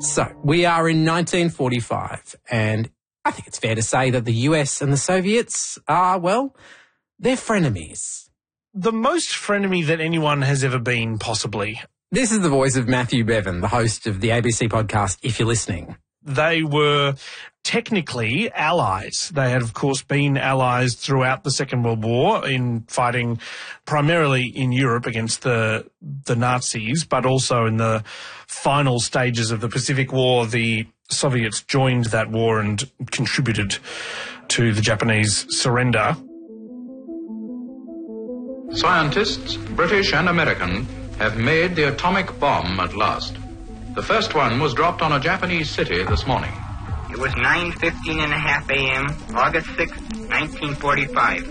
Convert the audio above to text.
So, we are in 1945, and I think it's fair to say that the US and the Soviets are, well, they're frenemies. The most frenemy that anyone has ever been, possibly. This is the voice of Matthew Bevan, the host of the ABC podcast, If You're Listening. They were technically allies. They had, of course, been allies throughout the Second World War in fighting primarily in Europe against the Nazis, but also in the final stages of the Pacific War, the Soviets joined that war and contributed to the Japanese surrender. Scientists, British and American, have made the atomic bomb at last. The first one was dropped on a Japanese city this morning. It was 9:15 a.m., August 6, 1945.